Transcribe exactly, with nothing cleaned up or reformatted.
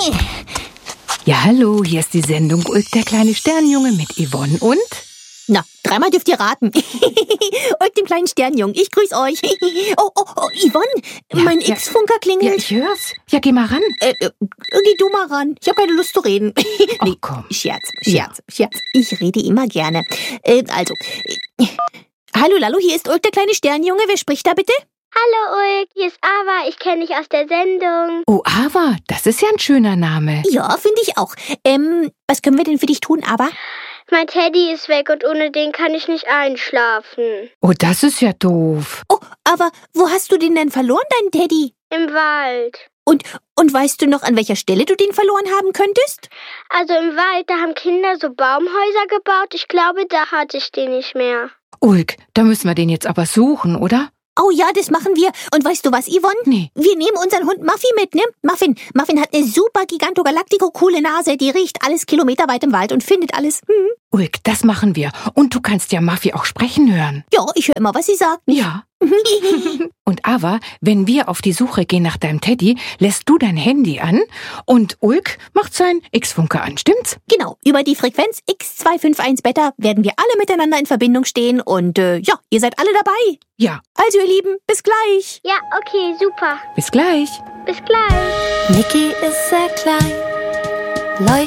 Ja, hallo, hier ist die Sendung Ulk, der kleine Sternjunge mit Yvonne und... Na, dreimal dürft ihr raten. Ulk, dem kleinen Sternjungen, ich grüß euch. Oh, oh, oh, Yvonne, Ja, mein ja. X-Funker klingelt. Ja, ich hör's. Ja, geh mal ran. Äh, äh, geh du mal ran. Ich habe keine Lust zu reden. Ach, komm. Scherz, Scherz, Scherz. Ich rede immer gerne. Äh, also, äh, hallo Lalo, hier ist Ulk, der kleine Sternjunge. Wer spricht da bitte? Hallo Ulk, hier ist Ava, ich kenne dich aus der Sendung. Oh, Ava, das ist ja ein schöner Name. Ja, finde ich auch. Ähm, was können wir denn für dich tun, aber? Mein Teddy ist weg und ohne den kann ich nicht einschlafen. Oh, das ist ja doof. Oh, aber wo hast du den denn verloren, deinen Teddy? Im Wald. Und, und weißt du noch, an welcher Stelle du den verloren haben könntest? Also im Wald, da haben Kinder so Baumhäuser gebaut. Ich glaube, da hatte ich den nicht mehr. Ulk, da müssen wir den jetzt aber suchen, oder? Oh ja, das machen wir. Und weißt du was, Yvonne? Nee. Wir nehmen unseren Hund Muffy mit, ne? Muffin. Muffin hat eine super gigantogalactico-coole Nase. Die riecht alles kilometerweit im Wald und findet alles. Hm. Ulk, das machen wir. Und du kannst ja Muffy auch sprechen hören. Ja, ich höre immer, was sie sagt. Ja. Und Ava, wenn wir auf die Suche gehen nach deinem Teddy, lässt du dein Handy an und Ulk macht sein X-Funker an, stimmt's? Genau, über die Frequenz X zwei fünf eins Beta werden wir alle miteinander in Verbindung stehen und äh, ja, ihr seid alle dabei. Ja. Also ihr Lieben, bis gleich. Ja, okay, super. Bis gleich. Bis gleich. Niki ist sehr klein, leuchtet